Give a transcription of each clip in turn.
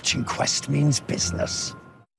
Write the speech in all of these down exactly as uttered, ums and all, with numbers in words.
Marching Quest means business.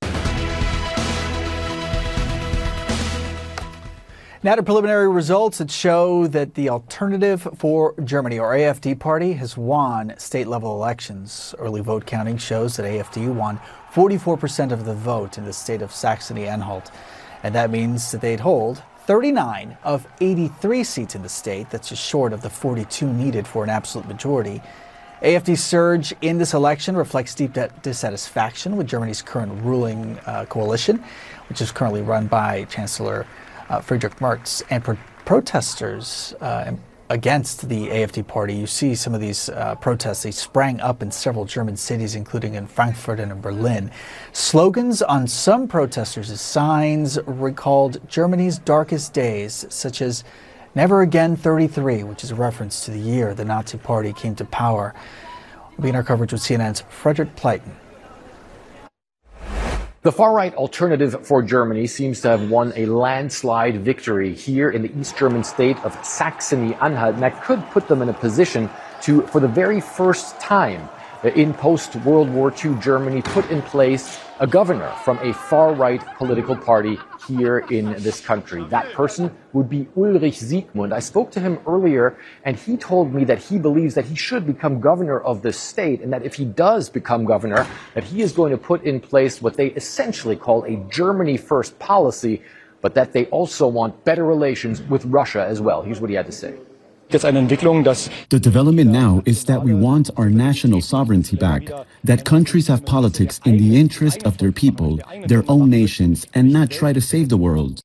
Now to preliminary results that show that the Alternative for Germany, or A F D party, has won state-level elections. Early vote counting shows that A F D won forty-four percent of the vote in the state of Saxony-Anhalt. And that means that they'd hold thirty-nine of eighty-three seats in the state. That's just short of the forty-two needed for an absolute majority. A F D's surge in this election reflects deep dissatisfaction with Germany's current ruling uh, coalition, which is currently run by Chancellor Uh, Friedrich Merz, and pro- protesters uh, against the A F D party. You see some of these uh, protests, they sprang up in several German cities, including in Frankfurt and in Berlin. Slogans on some protesters' signs recalled Germany's darkest days, such as Never Again thirty-three, which is a reference to the year the Nazi party came to power. We'll begin our coverage with C N N's Frederick Pleiton. The far-right Alternative for Germany seems to have won a landslide victory here in the East German state of Saxony-Anhalt, and that could put them in a position to, for the very first time in post-World War Two Germany, put in place a governor from a far-right political party here in this country. That person would be Ulrich Siegmund. I spoke to him earlier, and he told me that he believes that he should become governor of the state, and that if he does become governor, that he is going to put in place what they essentially call a Germany first policy, but that they also want better relations with Russia as well. Here's what he had to say. The development now is that we want our national sovereignty back, that countries have politics in the interest of their people, their own nations, and not try to save the world.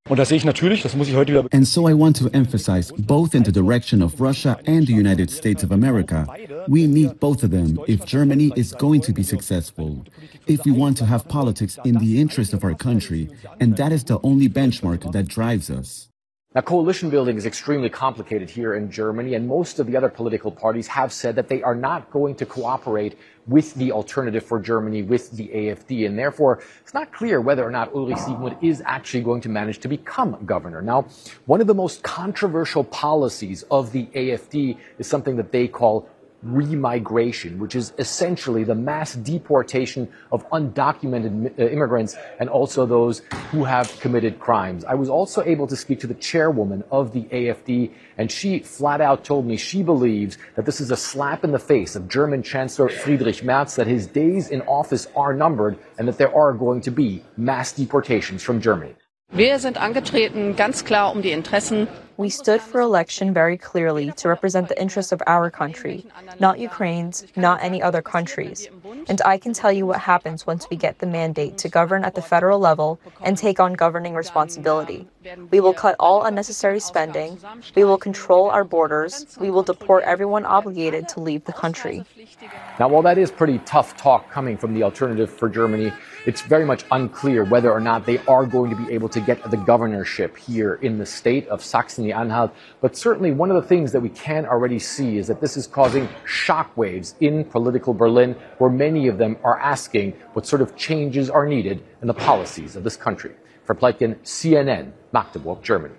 And so I want to emphasize both in the direction of Russia and the United States of America. We need both of them if Germany is going to be successful, if we want to have politics in the interest of our country, and that is the only benchmark that drives us. Now, coalition building is extremely complicated here in Germany, and most of the other political parties have said that they are not going to cooperate with the Alternative for Germany, with the A F D, and therefore it's not clear whether or not Ulrich Siegmund is actually going to manage to become governor. Now, one of the most controversial policies of the A F D is something that they call remigration, which is essentially the mass deportation of undocumented uh, immigrants and also those who have committed crimes. I was also able to speak to the chairwoman of the A F D, and she flat out told me she believes that this is a slap in the face of German Chancellor Friedrich Merz, that his days in office are numbered and that there are going to be mass deportations from Germany. Wir sind angetreten, ganz klar um die Interessen. We stood for election very clearly to represent the interests of our country, not Ukraine's, not any other countries. And I can tell you what happens once we get the mandate to govern at the federal level and take on governing responsibility. We will cut all unnecessary spending. We will control our borders. We will deport everyone obligated to leave the country. Now, while that is pretty tough talk coming from the Alternative for Germany, it's very much unclear whether or not they are going to be able to get the governorship here in the state of Saxony-Anhalt. But certainly one of the things that we can already see is that this is causing shockwaves in political Berlin, where many of them are asking what sort of changes are needed in the policies of this country. For Pleitgen, C N N, Magdeburg, Germany.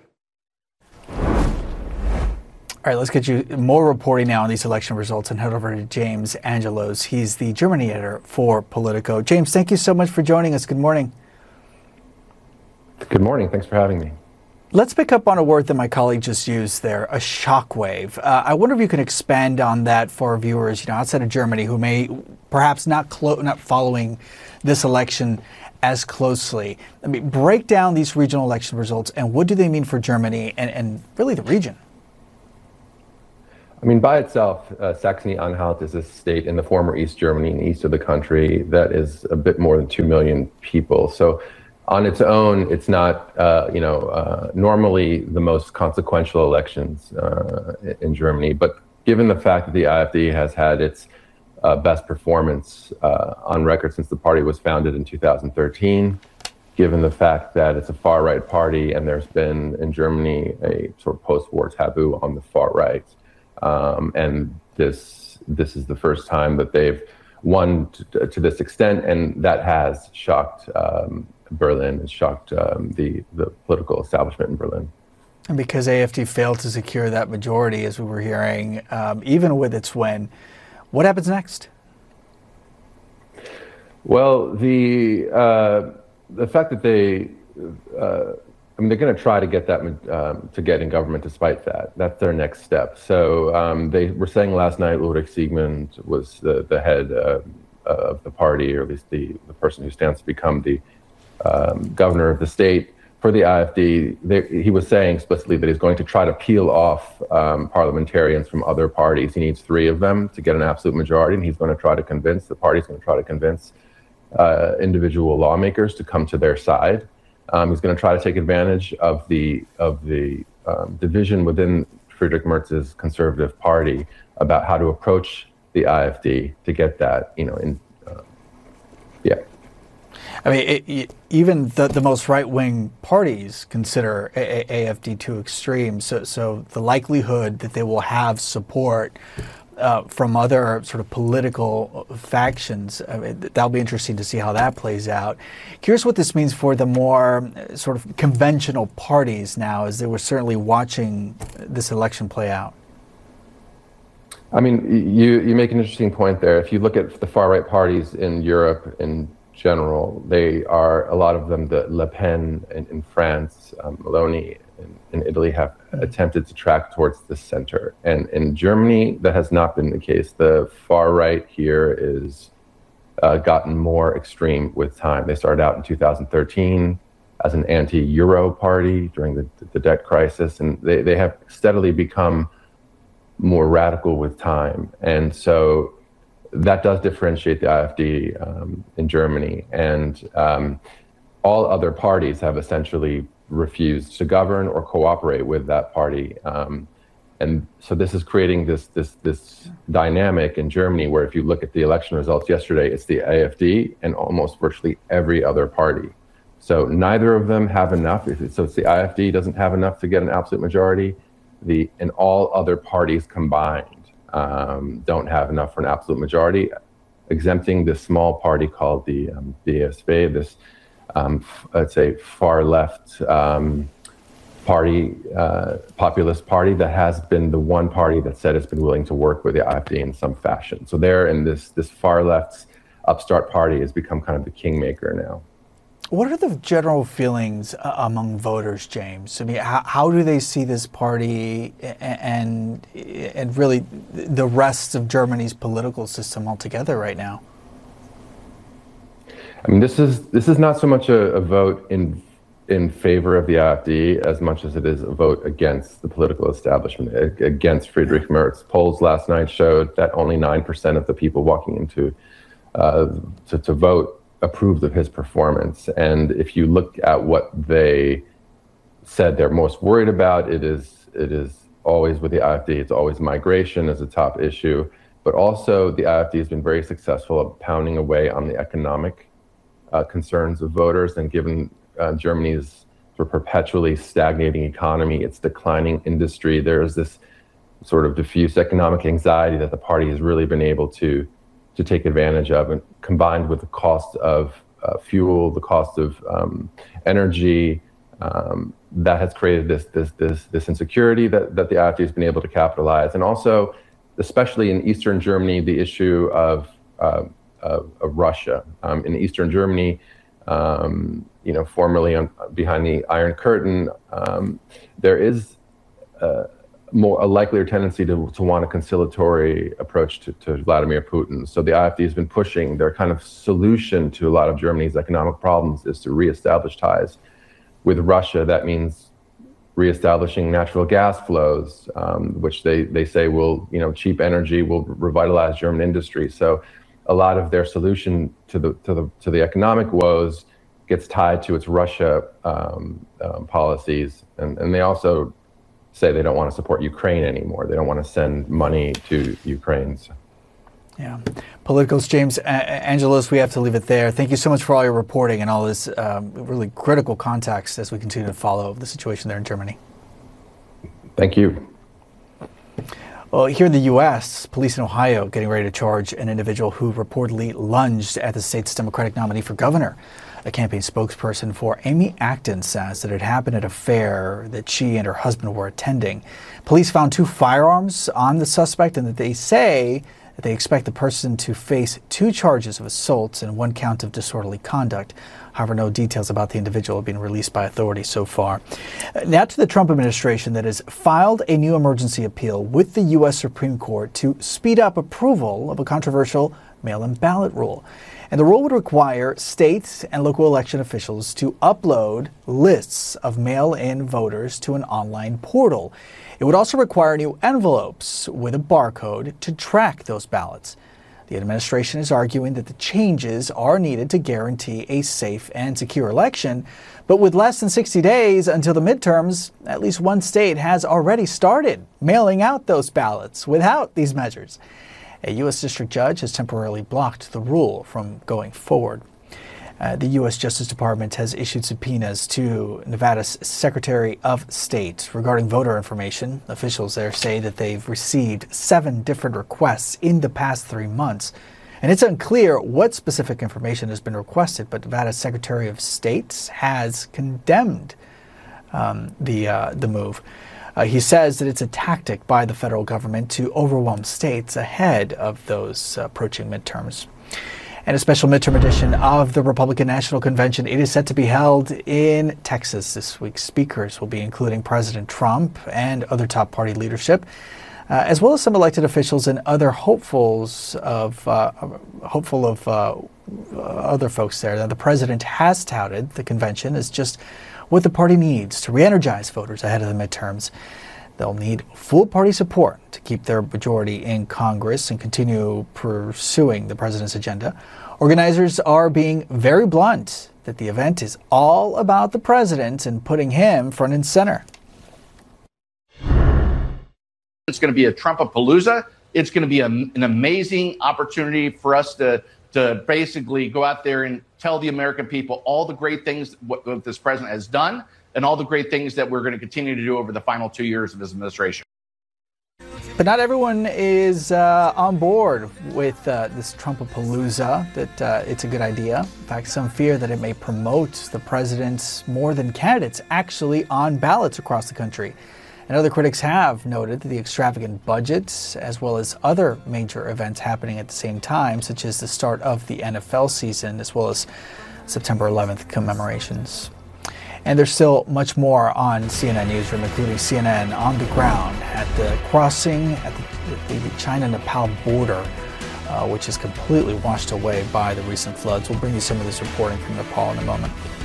All right, let's get you more reporting now on these election results and head over to James Angelos. He's the Germany editor for Politico. James, thank you so much for joining us. Good morning. Good morning. Thanks for having me. Let's pick up on a word that my colleague just used there, a shockwave. Uh, I wonder if you can expand on that for our viewers, you know, outside of Germany, who may perhaps not clo- not following this election as closely. I mean, break down these regional election results and what do they mean for Germany and, and really the region? I mean, by itself, uh, Saxony-Anhalt is a state in the former East Germany, in the east of the country, that is a bit more than two million people. So on its own, it's not, uh, you know, uh, normally the most consequential elections uh, in Germany. But given the fact that the A F D has had its uh, best performance uh, on record since the party was founded in two thousand thirteen, given the fact that it's a far-right party and there's been in Germany a sort of post-war taboo on the far right, Um, and this this is the first time that they've won to, to this extent, and that has shocked um, Berlin, has shocked um, the, the political establishment in Berlin. And because A F D failed to secure that majority, as we were hearing, um, even with its win, what happens next? Well, the uh, the fact that they, uh, I mean, they're going to try to get that um, to get in government despite that. That's their next step. So um, they were saying last night Ulrich Siegmund was the, the head uh, of the party, or at least the, the person who stands to become the um, governor of the state for the AfD. They, he was saying explicitly that he's going to try to peel off um, parliamentarians from other parties. He needs three of them to get an absolute majority, and he's going to try to convince, the party's going to try to convince Uh, individual lawmakers to come to their side. Um, he's going to try to take advantage of the of the um, division within Friedrich Merz's conservative party about how to approach the AfD to get that, you know, in uh, yeah. I mean, it, it, even the, the most right-wing parties consider A A AfD too extreme. So, so the likelihood that they will have support Uh, from other sort of political factions, I mean, that'll be interesting to see how that plays out. Curious what this means for the more sort of conventional parties now, as they were certainly watching this election play out. I mean, you, you make an interesting point there. If you look at the far-right parties in Europe in general, they are, a lot of them, the Le Pen in, in France, um, Meloni in, in Italy, have attempted to track towards the center. And in Germany, that has not been the case. The far right here is uh, gotten more extreme with time. They started out in two thousand thirteen as an anti-Euro party during the, the debt crisis, and they, they have steadily become more radical with time. And so that does differentiate the AfD um, in Germany. And um, all other parties have essentially refused to govern or cooperate with that party. Um, and so this is creating this, this, this dynamic in Germany where if you look at the election results yesterday, it's the AfD and almost virtually every other party. So neither of them have enough. So it's the AfD doesn't have enough to get an absolute majority. The, and all other parties combined um, don't have enough for an absolute majority, exempting this small party called the um, B S V, this Um, let's say far left um, party, uh, populist party that has been the one party that said it's been willing to work with the AfD in some fashion. So there, in this this far left upstart party has become kind of the kingmaker now. What are the general feelings uh, among voters, James? I mean, how, how do they see this party and and really the rest of Germany's political system altogether right now? I mean, this is this is not so much a, a vote in in favor of the AfD as much as it is a vote against the political establishment, against Friedrich Merz. Polls last night showed that only nine percent of the people walking into uh, to, to vote approved of his performance. And if you look at what they said they're most worried about, it is it is always with the AfD. It's always migration as a top issue, but also the AfD has been very successful at pounding away on the economic Uh, concerns of voters, and given uh, Germany's sort of perpetually stagnating economy, its declining industry, there is this sort of diffuse economic anxiety that the party has really been able to to take advantage of, and combined with the cost of uh, fuel, the cost of um, energy, um, that has created this this this this insecurity that that the AfD has been able to capitalize, and also, especially in Eastern Germany, the issue of uh, Of, of Russia. Um, in Eastern Germany, um, you know, formerly on, behind the Iron Curtain, um, there is uh, more a likelier tendency to, to want a conciliatory approach to, to Vladimir Putin. So the AfD has been pushing their kind of solution to a lot of Germany's economic problems is to reestablish ties with Russia. That means reestablishing natural gas flows, um, which they, they say will, you know, cheap energy will revitalize German industry. So a lot of their solution to the to the to the economic woes gets tied to its Russia um, um, policies, and and they also say they don't want to support Ukraine anymore. They don't want to send money to Ukraine. So. Yeah, Politico's James Angelos. We have to leave it there. Thank you so much for all your reporting and all this um, really critical context as we continue to follow the situation there in Germany. Thank you. Well, here in the U S, police in Ohio getting ready to charge an individual who reportedly lunged at the state's Democratic nominee for governor. A campaign spokesperson for Amy Acton says that it happened at a fair that she and her husband were attending. Police found two firearms on the suspect and that they say They expect the person to face two charges of assault and one count of disorderly conduct. However, no details about the individual have been released by authorities so far. Now to the Trump administration that has filed a new emergency appeal with the U S Supreme Court to speed up approval of a controversial mail-in ballot rule. And the rule would require state and local election officials to upload lists of mail-in voters to an online portal. It would also require new envelopes with a barcode to track those ballots. The administration is arguing that the changes are needed to guarantee a safe and secure election. But with less than sixty days until the midterms, at least one state has already started mailing out those ballots without these measures. A U S district judge has temporarily blocked the rule from going forward. Uh, the U S Justice Department has issued subpoenas to Nevada's Secretary of State regarding voter information. Officials there say that they've received seven different requests in the past three months. And it's unclear what specific information has been requested, but Nevada's Secretary of State has condemned um, the, uh, the move. Uh, he says that it's a tactic by the federal government to overwhelm states ahead of those uh, approaching midterms. And a special midterm edition of the Republican National Convention, it is set to be held in Texas this week. Speakers will be including President Trump and other top party leadership, uh, as well as some elected officials and other hopefuls of uh, hopeful of uh, other folks there. Now, the president has touted the convention as just what the party needs to re-energize voters ahead of the midterms. They'll need full party support to keep their majority in Congress and continue pursuing the president's agenda. Organizers are being very blunt that the event is all about the president and putting him front and center. It's going to be a Trumpapalooza. It's going to be a, an amazing opportunity for us to, to basically go out there and tell the American people all the great things what, what this president has done and all the great things that we're going to continue to do over the final two years of his administration. But not everyone is uh, on board with uh, this Trumpapalooza, that uh, it's a good idea. In fact, some fear that it may promote the president's more than candidates actually on ballots across the country. And other critics have noted that the extravagant budgets, as well as other major events happening at the same time, such as the start of the N F L season, as well as September eleventh commemorations. And there's still much more on C N N Newsroom, including C N N on the ground at the crossing at the, the China-Nepal border, uh, which is completely washed away by the recent floods. We'll bring you some of this reporting from Nepal in a moment.